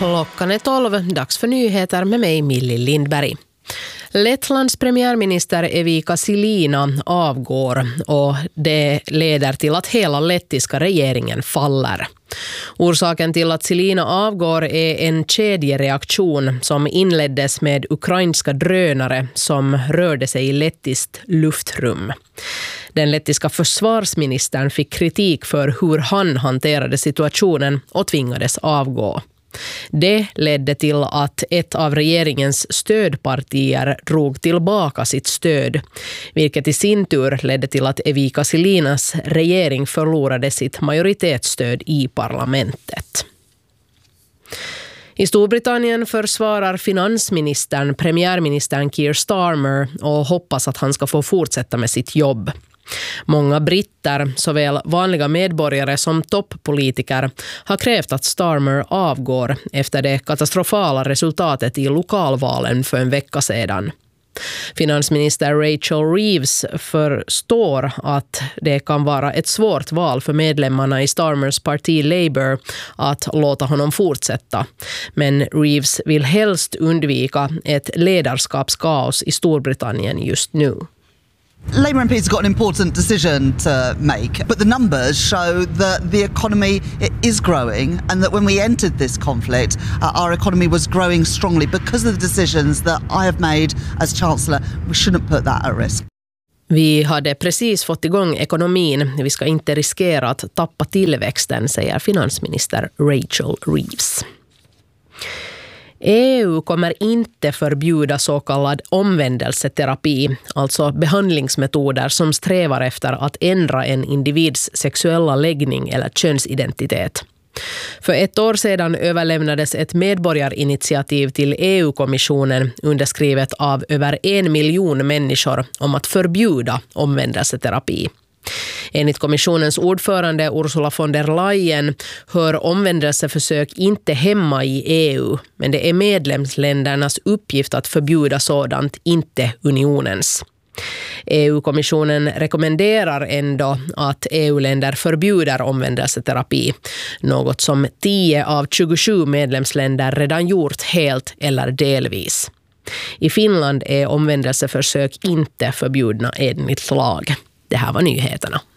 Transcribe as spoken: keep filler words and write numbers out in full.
Klockan är tolv, dags för nyheter med mig Milli Lindberg. Lettlands premiärminister Evika Silina avgår och det leder till att hela lettiska regeringen faller. Orsaken till att Silina avgår är en kedjereaktion som inleddes med ukrainska drönare som rörde sig i lettiskt luftrum. Den lettiska försvarsministern fick kritik för hur han hanterade situationen och tvingades avgå. Det ledde till att ett av regeringens stödpartier drog tillbaka sitt stöd, vilket i sin tur ledde till att Evika Silinas regering förlorade sitt majoritetsstöd i parlamentet. I Storbritannien försvarar finansministern premiärministern Keir Starmer och hoppas att han ska få fortsätta med sitt jobb. Många britter, såväl vanliga medborgare som toppolitiker, har krävt att Starmer avgår efter det katastrofala resultatet i lokalvalen för en vecka sedan. Finansminister Rachel Reeves förstår att det kan vara ett svårt val för medlemmarna i Starmers parti Labour att låta honom fortsätta. Men Reeves vill helst undvika ett ledarskapskaos i Storbritannien just nu. Labour M Ps have got an important decision to make, but the numbers show that the economy is growing and that when we entered this conflict, uh, our economy was growing strongly because of the decisions that I have made as Chancellor. We shouldn't put that at risk. Vi hade precis fått igång ekonomin. Vi ska inte riskera att tappa tillväxten, säger finansminister Rachel Reeves. E U kommer inte förbjuda så kallad omvändelseterapi, alltså behandlingsmetoder som strävar efter att ändra en individs sexuella läggning eller könsidentitet. För ett år sedan överlämnades ett medborgarinitiativ till E U-kommissionen underskrivet av över en miljon människor om att förbjuda omvändelseterapi. Enligt kommissionens ordförande Ursula von der Leyen hör omvändelseförsök inte hemma i E U, men det är medlemsländernas uppgift att förbjuda sådant, inte unionens. E U-kommissionen rekommenderar ändå att E U-länder förbjuder omvändelseterapi, något som tio av tjugosju medlemsländer redan gjort helt eller delvis. I Finland är omvändelseförsök inte förbjudna enligt lag. Det här var nyheterna.